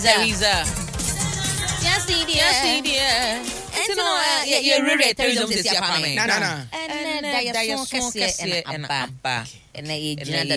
Teresa. Yes, dear. You know, you're really Teresa. Nana. And that you're so cassia and abba. And I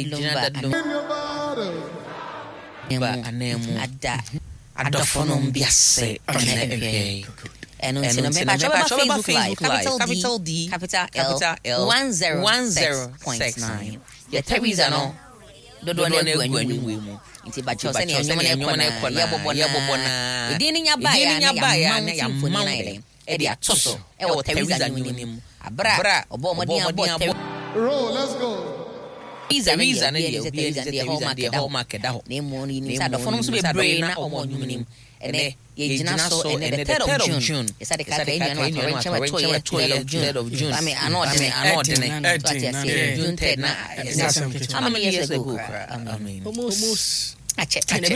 name Adophonum Biasse. And on Facebook Live, capital D, capital L, 106.9. Yeah, Teresa, no. Don't know Inti bacho se ne nyoma na ya edin nya ba ya na ya mfoni na ile e dia toso e wo Teresa nyunim abra obo modin abo roll, let's go. Teresa na ye obi the whole market da ho na mo ni sa do fono so be brain na omo nyunim ene ye gina so ene the 3rd of June is that the card in no to 3rd of June I mean I know June 3rd na how many years ago I mean Almost I check 10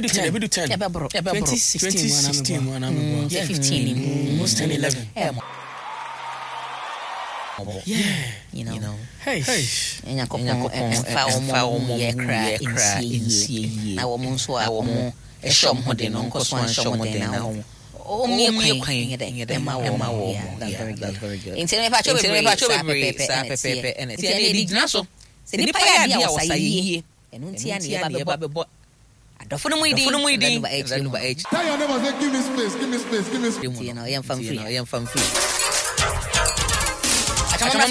2016 when I'm 15 almost 10 11 yeah you know hey enya kopon fa omo ye cry in na wo mo so a wo mo e shom hode no nko so an shom hode na o mi kwan ma wo that's very good in me pa cho be pepe and ti e di gina so se ni pa ya dia wo sayi enu ti ya ne ba bebo adofo no mu idin Zanuba H tell your neighbor say give me space you know yam fam free Comment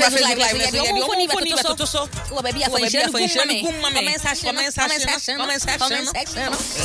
section